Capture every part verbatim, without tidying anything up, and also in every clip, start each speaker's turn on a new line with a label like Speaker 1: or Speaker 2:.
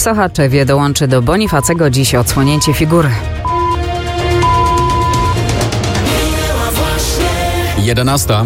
Speaker 1: W Sochaczewie dołączy do Bonifacego dziś odsłonięcie figury.
Speaker 2: jedenasta.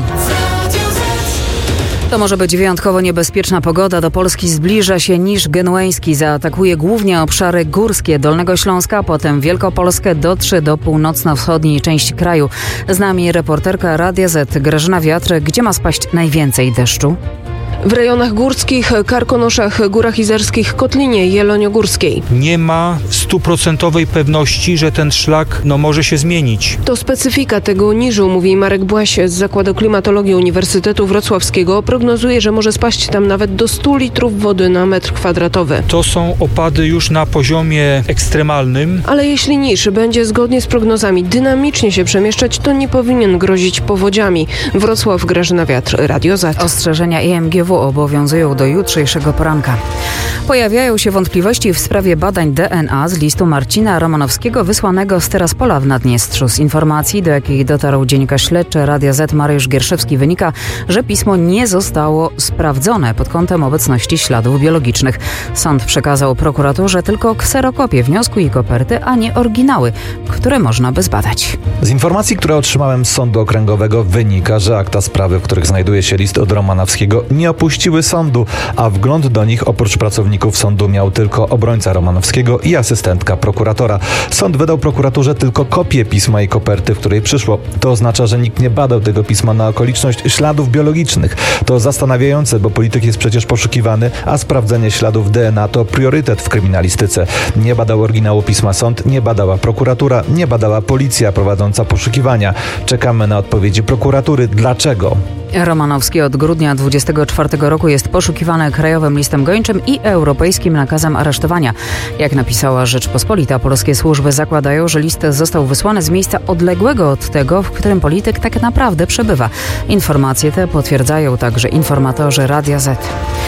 Speaker 1: To może być wyjątkowo niebezpieczna pogoda. Do Polski zbliża się niż genueński. Zaatakuje głównie obszary górskie Dolnego Śląska, potem Wielkopolskę, dotrze do północno-wschodniej części kraju. Z nami reporterka Radia Z Grażyna Wiatr. Gdzie ma spaść najwięcej deszczu?
Speaker 3: W rejonach górskich, Karkonoszach, Górach Izerskich, Kotlinie Jeloniogórskiej.
Speaker 4: Nie ma stuprocentowej pewności, że ten szlak no, może się zmienić.
Speaker 3: To specyfika tego niżu, mówi Marek Błaś z Zakładu Klimatologii Uniwersytetu Wrocławskiego. Prognozuje, że może spaść tam nawet do stu litrów wody na metr kwadratowy.
Speaker 4: To są opady już na poziomie ekstremalnym.
Speaker 3: Ale jeśli niż będzie zgodnie z prognozami dynamicznie się przemieszczać, to nie powinien grozić powodziami. Wrocław, Grażyna Wiatr, Radio Z.
Speaker 1: Ostrzeżenia I M G W obowiązują do jutrzejszego poranka. Pojawiają się wątpliwości w sprawie badań D N A z listu Marcina Romanowskiego wysłanego z Teraspola w Naddniestrzu. Z informacji, do jakiej dotarł dziennikarz śledczy Radia Z Mariusz Gierszewski, wynika, że pismo nie zostało sprawdzone pod kątem obecności śladów biologicznych. Sąd przekazał prokuraturze tylko kserokopię wniosku i koperty, a nie oryginały, które można by zbadać.
Speaker 5: Z informacji, które otrzymałem z Sądu Okręgowego, wynika, że akta sprawy, w których znajduje się list od Romanowskiego, nie opuściły sądu, a wgląd do nich oprócz pracowników sądu miał tylko obrońca Romanowskiego i asystentka prokuratora. Sąd wydał prokuraturze tylko kopię pisma i koperty, w której przyszło. To oznacza, że nikt nie badał tego pisma na okoliczność śladów biologicznych. To zastanawiające, bo polityk jest przecież poszukiwany, a sprawdzenie śladów D N A to priorytet w kryminalistyce. Nie badał oryginału pisma sąd, nie badała prokuratura, nie badała policja prowadząca poszukiwania. Czekamy na odpowiedzi prokuratury. Dlaczego?
Speaker 1: Romanowski od grudnia dwudziestego czwartego roku jest poszukiwany Krajowym Listem Gończym i Europejskim Nakazem Aresztowania. Jak napisała Rzeczpospolita, polskie służby zakładają, że list został wysłany z miejsca odległego od tego, w którym polityk tak naprawdę przebywa. Informacje te potwierdzają także informatorzy Radia Z.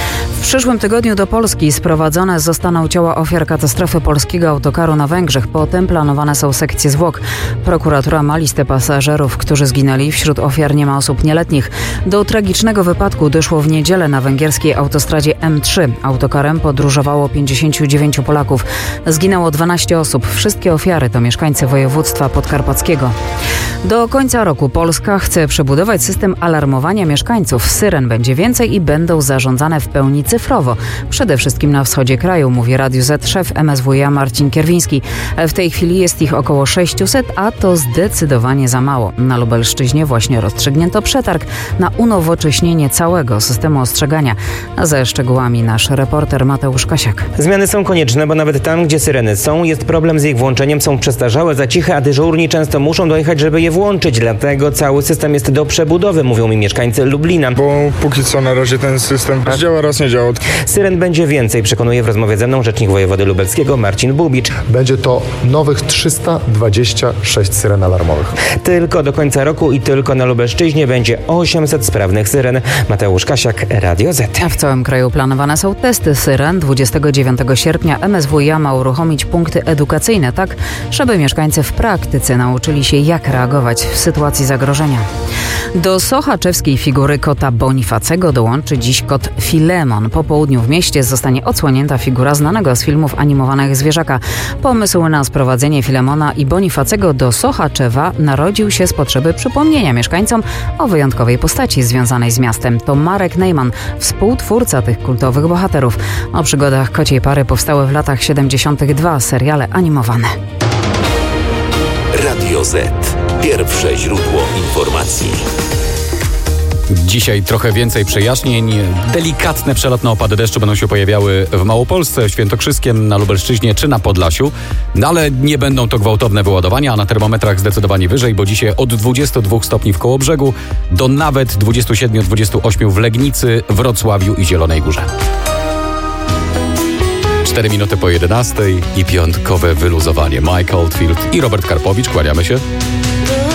Speaker 1: W przyszłym tygodniu do Polski sprowadzone zostaną ciała ofiar katastrofy polskiego autokaru na Węgrzech. Potem planowane są sekcje zwłok. Prokuratura ma listę pasażerów, którzy zginęli. Wśród ofiar nie ma osób nieletnich. Do tragicznego wypadku doszło w niedzielę na węgierskiej autostradzie M trzy. Autokarem podróżowało pięćdziesięciu dziewięciu Polaków. Zginęło dwanaście osób. Wszystkie ofiary to mieszkańcy województwa podkarpackiego. Do końca roku Polska chce przebudować system alarmowania mieszkańców. Syren będzie więcej i będą zarządzane w pełni cyfrowo. Przede wszystkim na wschodzie kraju, mówi Radiu Z szef M S W iA Marcin Kierwiński. W tej chwili jest ich około sześciuset, a to zdecydowanie za mało. Na Lubelszczyźnie właśnie rozstrzygnięto przetarg na unowocześnienie całego systemu ostrzegania. Ze szczegółami nasz reporter Mateusz Kasiak.
Speaker 6: Zmiany są konieczne, bo nawet tam, gdzie syreny są, jest problem z ich włączeniem, są przestarzałe, za ciche, a dyżurni często muszą dojechać, żeby je włączyć. Dlatego cały system jest do przebudowy, mówią mi mieszkańcy Lublina.
Speaker 7: Bo póki co na razie ten system raz działa, raz nie działa.
Speaker 6: Syren będzie więcej, przekonuje w rozmowie ze mną rzecznik wojewody lubelskiego Marcin Bubicz.
Speaker 8: Będzie to nowych trzysta dwadzieścia sześć syren alarmowych.
Speaker 6: Tylko do końca roku i tylko na Lubelszczyźnie będzie osiemset sprawnych syren. Mateusz Kasiak, Radio Z.
Speaker 1: W całym kraju planowane są testy syren. dwudziestego dziewiątego sierpnia M S W iA ma uruchomić punkty edukacyjne tak, żeby mieszkańcy w praktyce nauczyli się, jak reagować w sytuacji zagrożenia. Do sochaczewskiej figury kota Bonifacego dołączy dziś kot Filemon. Po południu w mieście zostanie odsłonięta figura znanego z filmów animowanych zwierzaka. Pomysł na sprowadzenie Filemona i Bonifacego do Sochaczewa narodził się z potrzeby przypomnienia mieszkańcom o wyjątkowej postaci związanej z miastem. To Marek Nejman, współtwórca tych kultowych bohaterów. O przygodach kociej pary powstały w latach siedemdziesiątych dwa seriale animowane.
Speaker 9: Radio Z. Pierwsze źródło informacji.
Speaker 2: Dzisiaj trochę więcej przejaśnień. Delikatne, przelotne opady deszczu będą się pojawiały w Małopolsce, Świętokrzyskiem, na Lubelszczyźnie czy na Podlasiu. No ale nie będą to gwałtowne wyładowania, a na termometrach zdecydowanie wyżej, bo dzisiaj od dwudziestu dwóch stopni w Kołobrzegu do nawet dwudziestu siedmiu dwudziestu ośmiu w Legnicy, Wrocławiu i Zielonej Górze. Cztery minuty po jedenastej i piątkowe wyluzowanie. Mike Oldfield i Robert Karpowicz, kłaniamy się.